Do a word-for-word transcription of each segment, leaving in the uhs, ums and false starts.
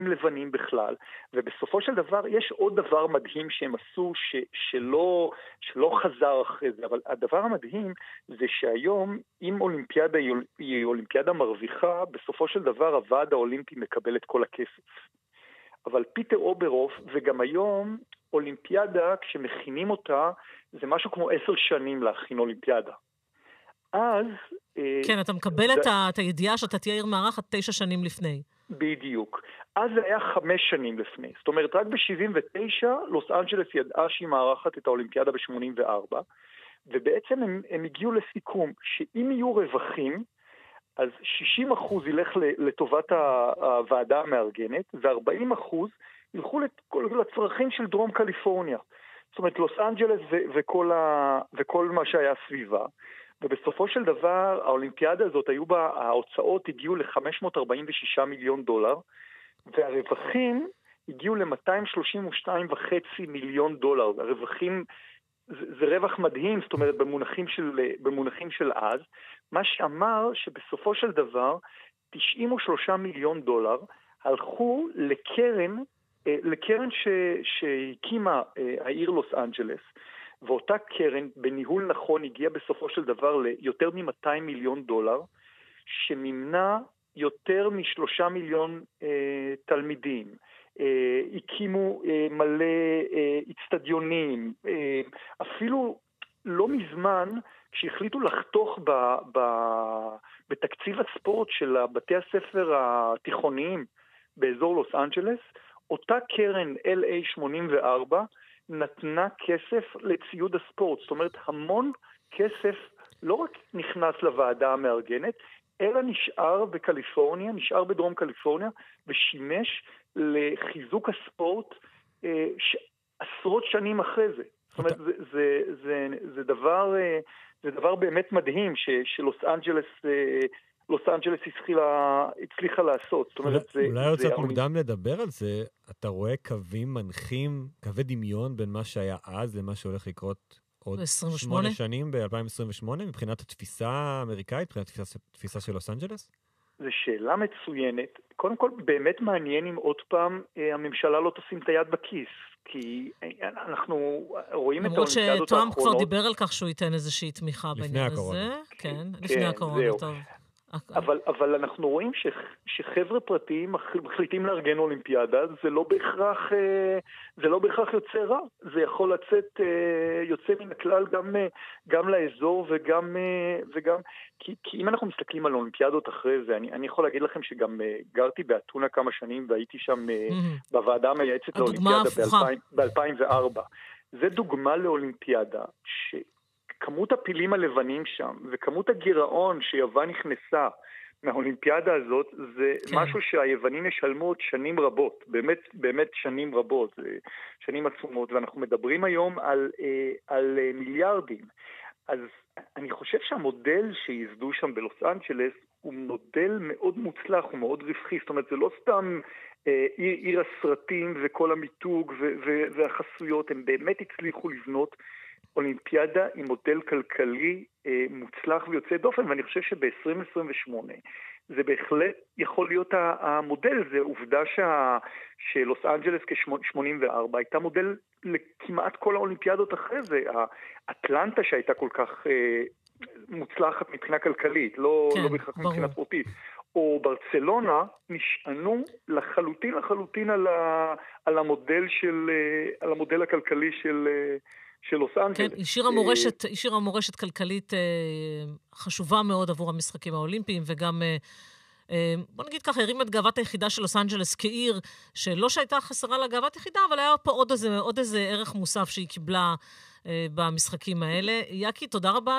לבנים בכלל, ובסופו של דבר יש עוד דבר מדהים שהם עשו ש, שלא, שלא חזר אחרי זה, אבל הדבר המדהים זה שהיום אם אולימפיאדה היא אולימפיאדה מרוויחה, בסופו של דבר הוועד האולימפי מקבל את כל הכסף. אבל פיטר אוברוף, וגם היום אולימפיאדה כשמכינים אותה, זה משהו כמו עשר שנים להכין אולימפיאדה. אז... כן, אתה מקבל זה... את הידיעה שאתה תהיה עיר מארחת תשע שנים לפני. בדיוק. אז זה היה חמש שנים לפני. זאת אומרת, רק ב-שבעים ותשע, לוס אנג'לס ידעה שהיא מארחת את האולימפיאדה ב-שמונים וארבע, ובעצם הם, הם הגיעו לסיכום שאם יהיו רווחים, אז שישים אחוז ילך לטובת הוועדה המארגנת, ו-ארבעים אחוז ילכו לצרכים של דרום קליפורניה. זאת אומרת, לוס אנג'לס ו- וכל, ה- וכל מה שהיה סביבה. ובסופו של דבר, האולימפיאדה הזאת, היו בה, ההוצאות הגיעו ל-חמש מאות ארבעים ושישה מיליון דולר, והרווחים הגיעו ל-מאתיים שלושים ושתיים וחצי מיליון דולר. הרווחים, זה, זה רווח מדהים, זאת אומרת, במונחים של, במונחים של אז, מה שאמר שבסופו של דבר, תשעים ושלושה מיליון דולר הלכו לקרן, לקרן ש, שהקימה העיר לוס אנג'לס, ואותה קרן בניהול נכון הגיעה בסופו של דבר ליותר מ-מאתיים מיליון דולר, שמימנה יותר משלושה מיליון אה, תלמידים, אה, הקימו אה, מלא אה, אצטדיונים, אה, אפילו לא מזמן כשהחליטו לחתוך ב, ב, בתקציב הספורט של בתי הספר התיכוניים באזור לוס אנג'לס, אותה קרן אל איי שמונים וארבע נתנה כסף לציוד הספורט. זאת אומרת, המון כסף לא רק נכנס לוועדה המארגנת, אלא נשאר בקליפורניה, נשאר בדרום קליפורניה, ושימש לחיזוק הספורט אה, ש... עשרות שנים אחרי זה. זאת אומרת, זה, זה, זה, זה, דבר, זה דבר באמת מדהים ש, שלוס אנג'לס, לוס אנג'לס הצליחה, הצליחה לעשות. זאת אומרת, זה, אולי עוד זה קצת מוקדם לדבר על זה, אתה רואה קווים מנחים, קווי דמיון בין מה שהיה אז למה שהולך לקרות עוד שמונה שנים ב-אלפיים עשרים ושמונה, מבחינת התפיסה האמריקאית, מבחינת התפיסה, התפיסה של לוס אנג'לס? זו שאלה מצוינת. קודם כל, באמת מעניין אם עוד פעם הממשלה לא תשים את היד בכיס, כי אנחנו רואים את האולימפיאדות האחרונות. למרות שטראמפ כבר דיבר על כך שהוא ייתן איזושהי תמיכה בעניין הזה. כן, לפני הקורונה, טוב. אבל, אבל אנחנו רואים ש, שחבר'ה פרטיים מחליטים לארגן אולימפיאדה, זה לא בהכרח, זה לא בהכרח יוצא רע. זה יכול לצאת, יוצא מן הכלל גם, גם לאזור וגם, וגם, כי, כי אם אנחנו מסתכלים על אולימפיאדות אחרי זה, אני, אני יכול להגיד לכם שגם גרתי באתונה כמה שנים, והייתי שם בוועדה המייעצת לאולימפיאדה ב-אלפיים וארבע. זה דוגמה לאולימפיאדה ש... כמות הפילים הלבנים שם, וכמות הגירעון שיוון נכנסה מהאולימפיאדה הזאת, זה כן. משהו שהיוונים ישלמו עוד שנים רבות, באמת, באמת שנים רבות, שנים עצומות, ואנחנו מדברים היום על, על מיליארדים. אז אני חושב שהמודל שיסדו שם בלוס אנג'לס, הוא מודל מאוד מוצלח, הוא מאוד רווחי, זאת אומרת, זה לא סתם עיר, עיר הסרטים וכל המיתוג והחסויות, הם באמת הצליחו לבנות אולימפיאדה עם מודל כלכלי אה, מוצלח ויוצא דופן, ואני חושב שב-עשרים עשרים ושמונה זה בהחלט יכול להיות המודל. זה עובדה שה, שלוס אנג'לס כ-שמונים וארבע הייתה מודל לכמעט כל האולימפיאדות אחרי זה. אטלנטה שהייתה כל כך אה, מוצלחת מבחינה כלכלית, לא, כן, לא בכך מבחינה ספורטית, או ברצלונה, נשענו לחלוטין לחלוטין על, ה, על, המודל, של, על המודל הכלכלי של... של לוס אנג'לס. כן, השאירה מורשת, השאירה מורשת כלכלית חשובה מאוד עבור המשחקים האולימפיים, וגם, בוא נגיד ככה, הרים את גאוות היחידה של לוס אנג'לס כעיר, שלא שהייתה חסרה לה גאוות יחידה, אבל היה פה עוד איזה, עוד איזה ערך מוסף שהיא קיבלה במשחקים האלה. יקי, תודה רבה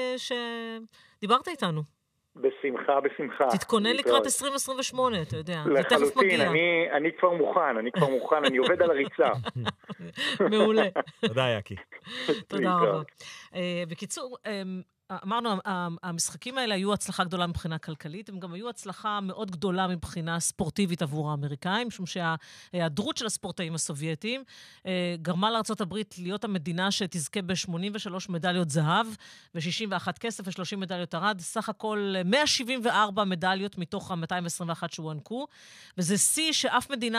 שדיברת איתנו. בשמחה, בשמחה. תתכונן לקראת עשרים עשרים ושמונה, אתה יודע. לחלוטין, אני, אני כבר מוכן, אני כבר מוכן, אני עובד על הריצה. מעולה. תודה, יקי. תודה רבה. בקיצור, אמרנו, המשחקים האלה היו הצלחה גדולה מבחינה כלכלית, הם גם היו הצלחה מאוד גדולה מבחינה ספורטיבית עבור האמריקאים, משום שההיעדרות של הספורטאים הסובייטיים גרמה לארצות הברית להיות המדינה שתזכה ב-שמונים ושלוש מדליות זהב, ו-שישים ואחת כסף ו-שלושים מדליות ארד, סך הכל מאה שבעים וארבע מדליות מתוך ה-מאתיים עשרים ואחת שהוענקו, וזה שיא שאף מדינה